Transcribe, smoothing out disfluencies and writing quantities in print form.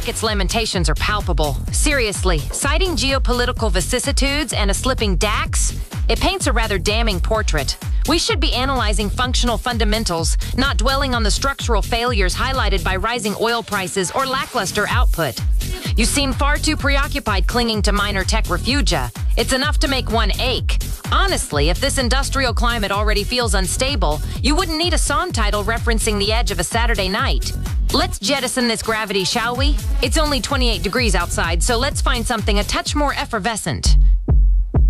market's lamentations are palpable. Seriously, citing geopolitical vicissitudes and a slipping DAX, it paints a rather damning portrait. We should be analyzing functional fundamentals, not dwelling on the structural failures highlighted by rising oil prices or lackluster output. You seem far too preoccupied clinging to minor tech refugia. It's enough to make one ache. Honestly, if this industrial climate already feels unstable, you wouldn't need a song title referencing the edge of a Saturday night. Let's jettison this gravity, shall we? It's only 28 degrees outside, so let's find something a touch more effervescent.